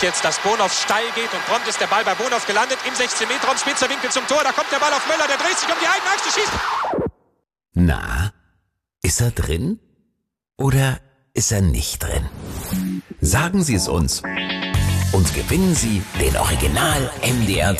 jetzt, dass Bonhoff steil geht und prompt ist der Ball bei Bonhoff gelandet im 16-Meter-Raum, spitzer Winkel zum Tor, da kommt der Ball auf Möller, der dreht sich um die eigene Achse, schießt. Na, ist er drin oder ist er nicht drin? Sagen Sie es uns und gewinnen Sie den Original MDR